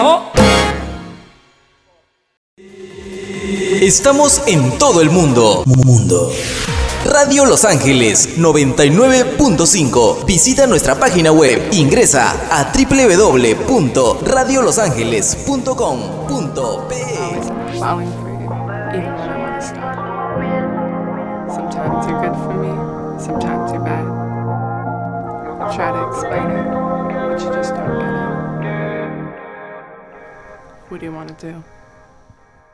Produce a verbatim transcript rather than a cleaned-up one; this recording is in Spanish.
Estamos en todo el mundo. Mundo. Radio Los Ángeles noventa y nueve punto cinco. Visita nuestra página web. Ingresa a doble u doble u doble u punto radio los ángeles punto com punto pe. Falling for you, even when I want to stop. Sometimes you're good for me, sometimes you're bad. I try to explain it, but you just don't get it. What do you want to do?